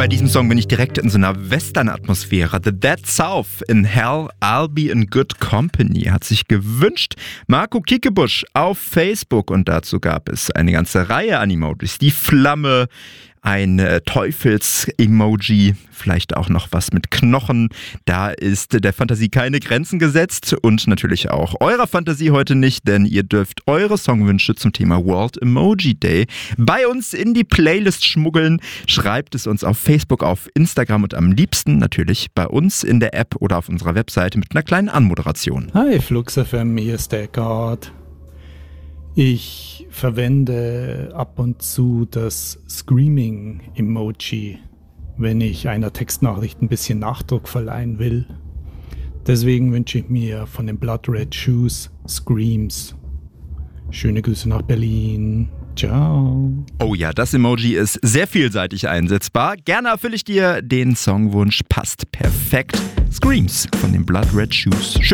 Bei diesem Song bin ich direkt in so einer Western-Atmosphäre. The Dead South in Hell, I'll Be in Good Company hat sich gewünscht Marco Kiekebusch auf Facebook und dazu gab es eine ganze Reihe an Emojis. Die Flamme, ein Teufels-Emoji, vielleicht auch noch was mit Knochen. Da ist der Fantasie keine Grenzen gesetzt und natürlich auch eurer Fantasie heute nicht, denn ihr dürft eure Songwünsche zum Thema World Emoji Day bei uns in die Playlist schmuggeln. Schreibt es uns auf Facebook, auf Instagram und am liebsten natürlich bei uns in der App oder auf unserer Webseite mit einer kleinen Anmoderation. Hi Flux FM, hier ist der Gard. Ich verwende ab und zu das Screaming-Emoji, wenn ich einer Textnachricht ein bisschen Nachdruck verleihen will. Deswegen wünsche ich mir von den Blood Red Shoes Screams. Schöne Grüße nach Berlin. Ciao. Oh ja, das Emoji ist sehr vielseitig einsetzbar. Gerne erfülle ich dir den Songwunsch. Passt perfekt. Screams von den Blood Red Shoes. Schön.